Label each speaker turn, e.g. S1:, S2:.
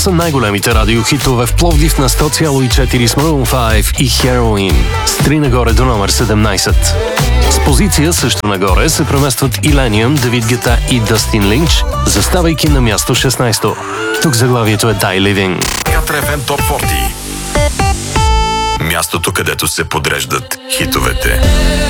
S1: са най-големите радиохитове в Пловдив на 100,4 с Maroon 5 и Heroin. С 3 нагоре до номер 17. С позиция също нагоре се преместват Illenium, Давид Гета и Дъстин Линч, заставайки на място 16. Тук заглавието е Die Living.
S2: Катар FM Top 40. Мястото, където се подреждат хитовете.